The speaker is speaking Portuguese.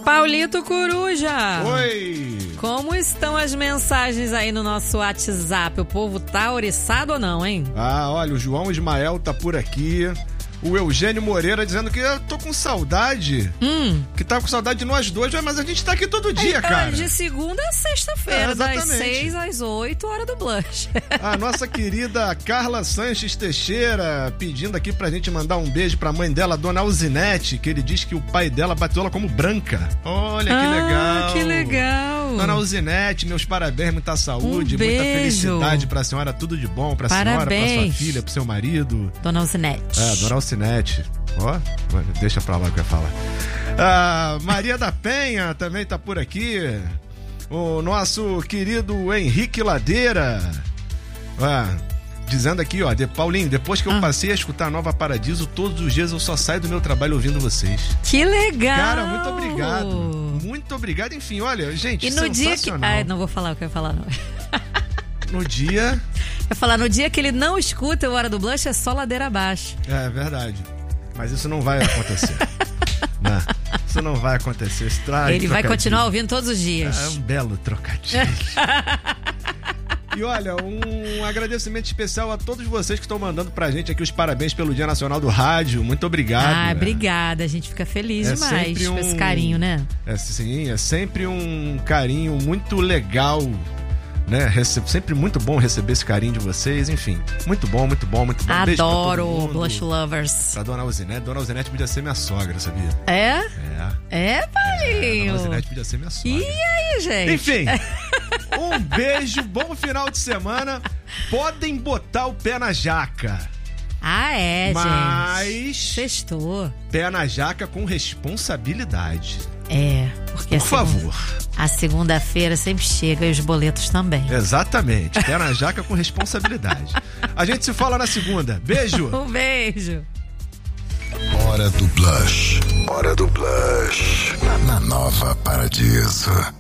Paulito Coruja. Oi. Como estão as mensagens aí no nosso WhatsApp? O povo tá oriçado ou não, hein? Olha, o João Ismael tá por aqui. O Eugênio Moreira dizendo que eu tô com saudade. Que tá com saudade de nós dois, mas a gente tá aqui todo dia, cara. De segunda a sexta-feira, das 6 às 8, hora do Blush. A nossa querida Carla Sanches Teixeira pedindo aqui pra gente mandar um beijo pra mãe dela, Dona Alzinete, que ele diz que o pai dela bateu ela como branca. Olha que legal. Que legal. Dona Alzinete, meus parabéns, muita saúde, muita felicidade pra senhora, tudo de bom pra senhora, pra sua filha, pro seu marido. Dona Alzinete. Dona Alcinete. Ó, deixa pra lá o que eu ia falar. Maria da Penha também tá por aqui. O nosso querido Henrique Ladeira. Dizendo aqui, Paulinho, depois que eu passei a escutar a Nova Paradiso, todos os dias eu só saio do meu trabalho ouvindo vocês. Que legal! Cara, muito obrigado. Muito obrigado. Enfim, olha, gente, e no sensacional. dia que... não vou falar o que eu ia falar, não. No dia... Eu ia falar, no dia que ele não escuta o Hora do Blush, é só ladeira abaixo. É verdade. Mas isso não vai acontecer. Não, isso não vai acontecer. Ele vai continuar ouvindo todos os dias. É um belo trocadilho. E olha, um agradecimento especial a todos vocês que estão mandando pra gente aqui os parabéns pelo Dia Nacional do Rádio. Muito obrigado. Obrigada. A gente fica feliz demais com esse carinho, né? Sim, é sempre um carinho muito legal, né? Sempre muito bom receber esse carinho de vocês. Enfim, muito bom, muito bom, muito bom. Adoro o Blush Lovers. Pra Dona Alzinete. Dona Alzinete podia ser minha sogra, sabia? É, Paulinho. Dona Alzinete podia ser minha sogra. E aí, gente? Enfim, um beijo, bom final de semana. Podem botar o pé na jaca. Gente. Mas... Sextou. Pé na jaca com responsabilidade. Porque por favor. A segunda-feira sempre chega e os boletos também. Exatamente. Pé na jaca com responsabilidade. A gente se fala na segunda. Beijo. Um beijo. Hora do Blush. Hora do Blush. Na Nova Paradiso.